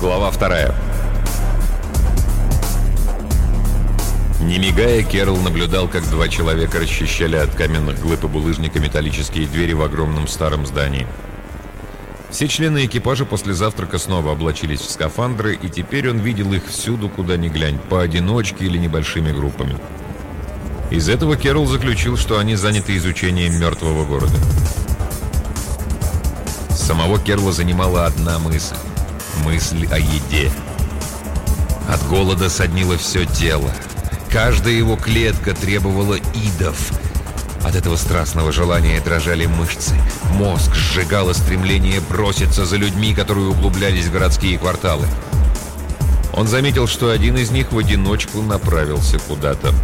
Глава 2. Не мигая, Керрол наблюдал, как два человека расчищали от каменных глыб и булыжника металлические двери в огромном старом здании. Все члены экипажа после завтрака снова облачились в скафандры, и теперь он видел их всюду, куда ни глянь, поодиночке или небольшими группами. Из этого Керрол заключил, что они заняты изучением мертвого города. Самого Керрола занимала одна мысль — мысль о еде. От голода соднило все тело. Каждая его клетка требовала идов. От этого страстного желания дрожали мышцы. Мозг сжигало стремление броситься за людьми, которые углублялись в городские кварталы. Он заметил, что один из них в одиночку направился куда-то.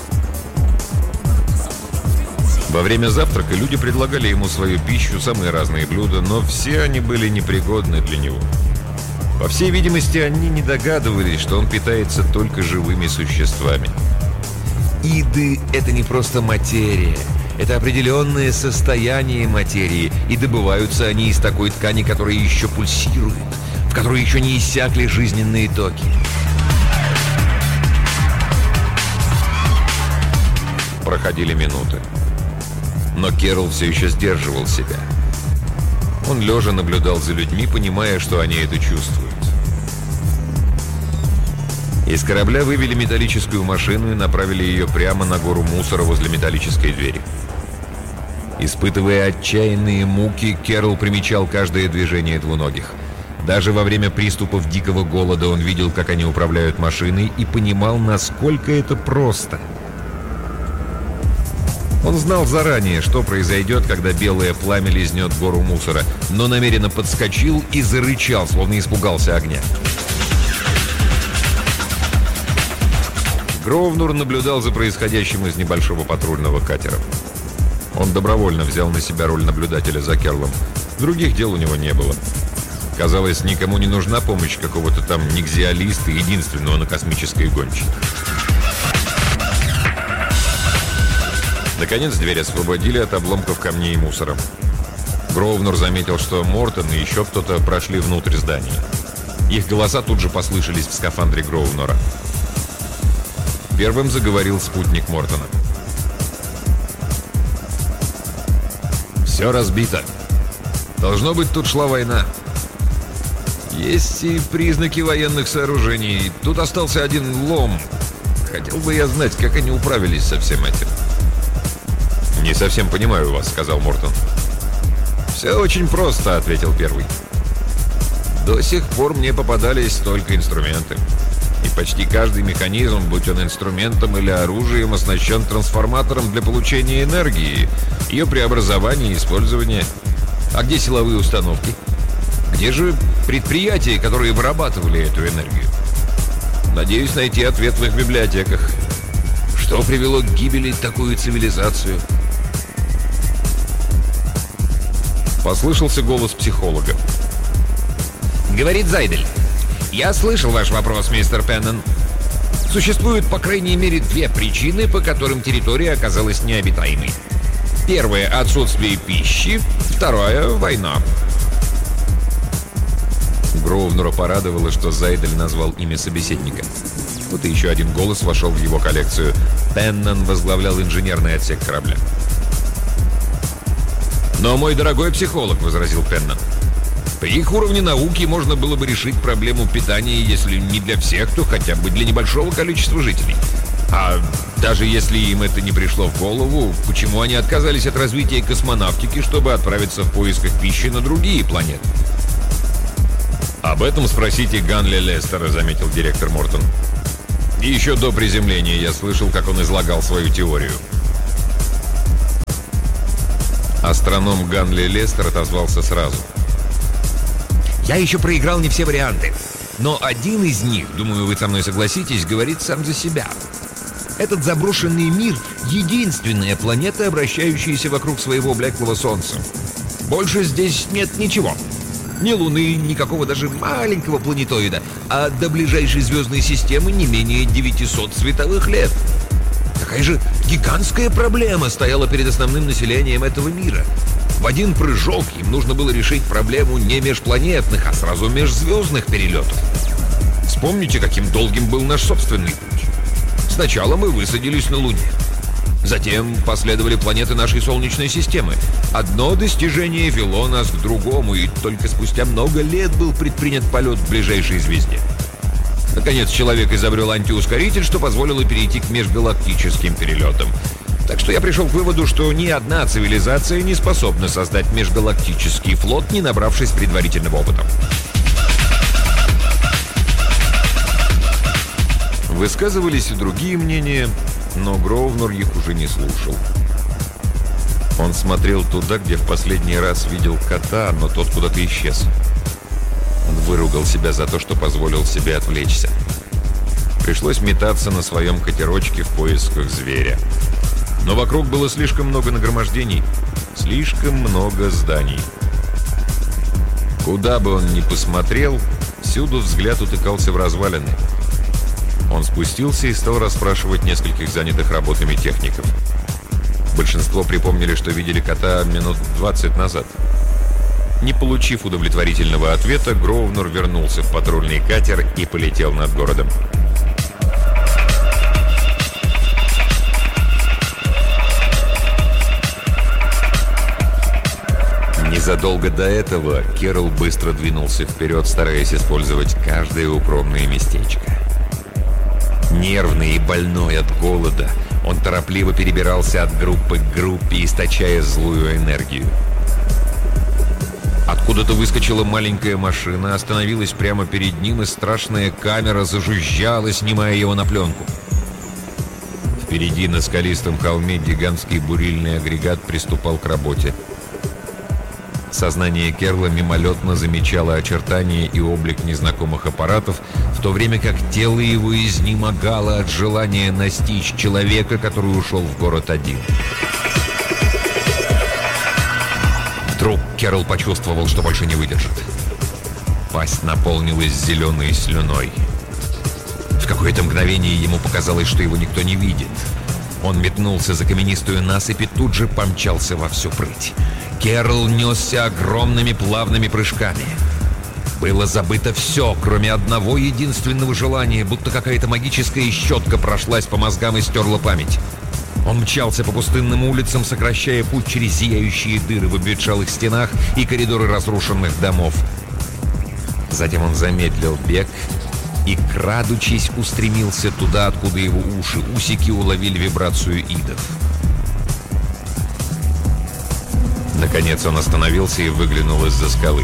Во время завтрака люди предлагали ему свою пищу, самые разные блюда, но все они были непригодны для него. По всей видимости, они не догадывались, что он питается только живыми существами. Иды — это не просто материя. Это определенное состояние материи, и добываются они из такой ткани, которая еще пульсирует, в которой еще не иссякли жизненные токи. Проходили минуты. Но Керрол все еще сдерживал себя. Он лежа наблюдал за людьми, понимая, что они это чувствуют. Из корабля вывели металлическую машину и направили ее прямо на гору мусора возле металлической двери. Испытывая отчаянные муки, Керрол примечал каждое движение двуногих. Даже во время приступов дикого голода он видел, как они управляют машиной, и понимал, насколько это просто. Он знал заранее, что произойдет, когда белое пламя лизнет гору мусора, но намеренно подскочил и зарычал, словно испугался огня. Гровнор наблюдал за происходящим из небольшого патрульного катера. Он добровольно взял на себя роль наблюдателя за Керролом. Других дел у него не было. Казалось, никому не нужна помощь какого-то там нигзиалиста, единственного на космической гонке. Наконец дверь освободили от обломков камней и мусора. Гровнор заметил, что Мортон и еще кто-то прошли внутрь здания. Их голоса тут же послышались в скафандре Гровнора. Первым заговорил спутник Мортона. «Все разбито. Должно быть, тут шла война. Есть и признаки военных сооружений. Тут остался один лом. Хотел бы я знать, как они управились со всем этим». «Не совсем понимаю вас», — сказал Мортон. «Все очень просто», — ответил первый. «До сих пор мне попадались только инструменты. И почти каждый механизм, будь он инструментом или оружием, оснащен трансформатором для получения энергии, ее преобразования и использования. А где силовые установки? Где же предприятия, которые вырабатывали эту энергию? Надеюсь найти ответ в их библиотеках. Что привело к гибели такую цивилизацию?» Послышался голос психолога. «Говорит Зайдель. Я слышал ваш вопрос, мистер Пеннон. Существуют, по крайней мере, две причины, по которым территория оказалась необитаемой. Первое — отсутствие пищи, второе — война». Гровнора порадовало, что Зайдель назвал имя собеседника. Вот и еще один голос вошел в его коллекцию. Пеннон возглавлял инженерный отсек корабля. «Но, мой дорогой психолог», — возразил Пеннон, «при их уровне науки можно было бы решить проблему питания, если не для всех, то хотя бы для небольшого количества жителей. А даже если им это не пришло в голову, почему они отказались от развития космонавтики, чтобы отправиться в поисках пищи на другие планеты?» «Об этом спросите Ганли Лестера», — заметил директор Мортон. «И еще до приземления я слышал, как он излагал свою теорию». Астроном Ганли Лестер отозвался сразу. «Я еще проиграл не все варианты, но один из них, думаю, вы со мной согласитесь, говорит сам за себя. Этот заброшенный мир — единственная планета, обращающаяся вокруг своего блеклого Солнца. Больше здесь нет ничего. Ни Луны, никакого даже маленького планетоида, а до ближайшей звездной системы не менее 900 световых лет. Какая же гигантская проблема стояла перед основным населением этого мира. В один прыжок им нужно было решить проблему не межпланетных, а сразу межзвездных перелетов. Вспомните, каким долгим был наш собственный путь. Сначала мы высадились на Луне. Затем последовали планеты нашей Солнечной системы. Одно достижение вело нас к другому, и только спустя много лет был предпринят полет к ближайшей звезде. Наконец, человек изобрел антиускоритель, что позволило перейти к межгалактическим перелетам. Так что я пришел к выводу, что ни одна цивилизация не способна создать межгалактический флот, не набравшись предварительного опыта. Высказывались и другие мнения, но Гроувнер их уже не слушал. Он смотрел туда, где в последний раз видел кота, но тот куда-то исчез. Он выругал себя за то, что позволил себе отвлечься. Пришлось метаться на своем катерочке в поисках зверя. Но вокруг было слишком много нагромождений, слишком много зданий. Куда бы он ни посмотрел, всюду взгляд утыкался в развалины. Он спустился и стал расспрашивать нескольких занятых работами техников. Большинство припомнили, что видели кота минут 20 назад. Не получив удовлетворительного ответа, Гроувнер вернулся в патрульный катер и полетел над городом. Незадолго до этого Керрол быстро двинулся вперед, стараясь использовать каждое укромное местечко. Нервный и больной от голода, он торопливо перебирался от группы к группе, источая злую энергию. Откуда-то выскочила маленькая машина, остановилась прямо перед ним, и страшная камера зажужжала, снимая его на пленку. Впереди на скалистом холме гигантский бурильный агрегат приступал к работе. Сознание Керла мимолетно замечало очертания и облик незнакомых аппаратов, в то время как тело его изнемогало от желания настичь человека, который ушел в город один. Вдруг Керл почувствовал, что больше не выдержит. Пасть наполнилась зеленой слюной. В какое-то мгновение ему показалось, что его никто не видит. Он метнулся за каменистую насыпь и тут же помчался во всю прыть. Керл несся огромными плавными прыжками. Было забыто все, кроме одного единственного желания, будто какая-то магическая щетка прошлась по мозгам и стерла память. Он мчался по пустынным улицам, сокращая путь через зияющие дыры в обветшалых стенах и коридоры разрушенных домов. Затем он замедлил бег и, крадучись, устремился туда, откуда его усики уловили вибрацию идов. Наконец он остановился и выглянул из-за скалы.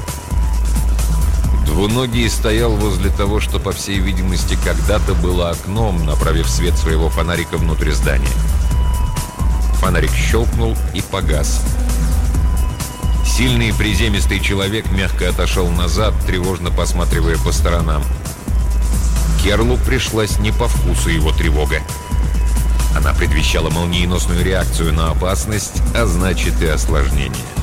Двуногий стоял возле того, что, по всей видимости, когда-то было окном, направив свет своего фонарика внутрь здания. Фонарик щелкнул и погас. Сильный приземистый человек мягко отошел назад, тревожно посматривая по сторонам. Керлу пришлась не по вкусу его тревога. Она предвещала молниеносную реакцию на опасность, а значит и осложнение.